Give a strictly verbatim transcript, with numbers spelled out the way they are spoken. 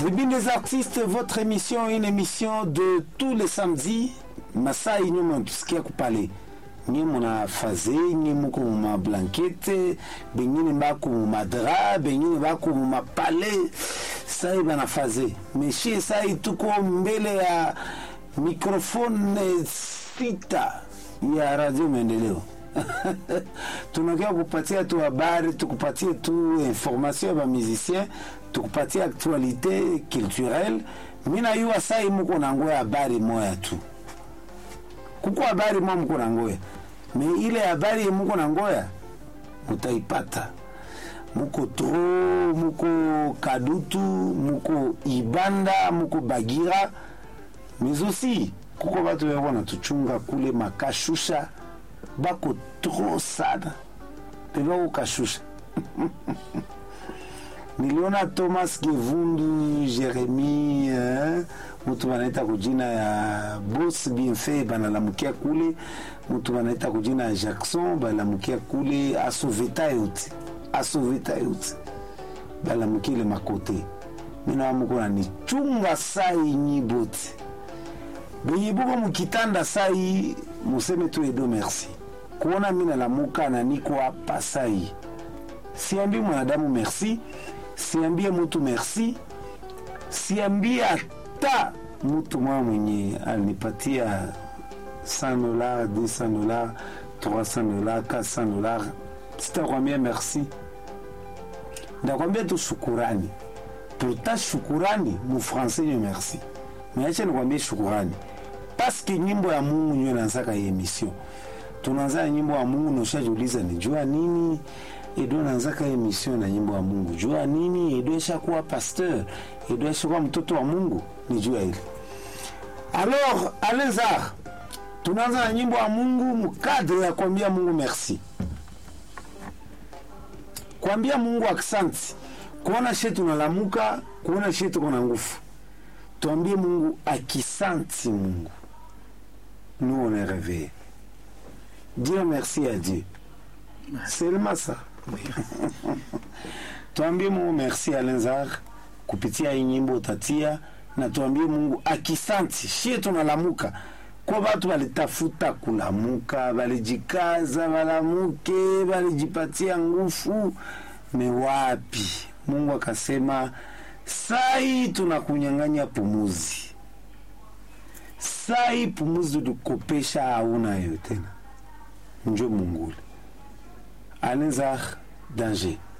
Tribune des artistes, votre émission, une émission de tous les samedis. Masai nyuma tusikia kupale. Nye muna faze, nye muko muma blankete, bengine mbako muma dra, bengine mbako muma pale. Sai bana faze. Meshie sai tuko mbele ya mikrofone sita ya Radio Maendeleo. Tunakia kupatia tu habari, tukupatie tu information ya musicien, tukupatie actualité culturelle. Mina yuwa sai muko nangoya habari moya tu. Kuko habari moja muko nangoya. Me ile habari muko nangoya mutaipata. Muko Tro, muko Kadutu, muko Ibanda, muko Bagira. Mais aussi kuko watu wana tuchunga kule makashusha. Bako trop sana pebako kashusha. Niliona Thomas Gevundu, Jeremy eh, mtu wanaita kujina ya Boss Bienfait banalamukia kule, mtu wanaita kujina ya Jackson banalamukia kule, Asoveta yote Asoveta yote balamukia ile makote. Mina wamuko na nichunga sai nyibote benye buko mukitanda sai museme tu edo merci. Kuona mina la muka na niko hapa sai. Siambi mwanadamu merci, siambie mtu merci, siambie hata mtu mwa mwenye alinipatia cent dollars, deux cents dollars, trois cents dollars, quatre cents dollars. Sitakwambia merci. Ndakwambia tu shukurani. Pourtant shukurani mu français ni merci. Mais acha nikwambie shukurani. Parce que nyimbo ya Mungu nyo naanzaka hii emission. Tunaanza nyimbo ya Mungu noshajiuliza ni jua nini? Edo naanzaka hii emission na nyimbo ya Mungu. Jua nini? Edo eshakuwa pasteur. Edo eshakuwa mtoto wa Mungu. Ni jua hili. Alors, Alenzar, tunaanza na nyimbo ya Mungu mkadre ya kuambia Mungu merci. Kuambia Mungu asante. Kuona shetu tunalamuka, kuona shetu kuna nguvu. Tuambie Mungu akisanti Mungu. Nous on est réveillés. Dire merci à Dieu. C'est seulement ça. Oui. Tuambie Mungu merci à Lenzar kupitia nyimbo tatia na tuambie Mungu akisanti. Shie tunalamuka. Kwa watu walitafuta kulamuka, walijikaza walamuke, walijipatia nguvu. Me wapi? Mungu akasema sai tunakunyang'anya pumuzi. Sai pumuzi tukopesha hauna yote tena. Njo Mungu. Alenzar danger.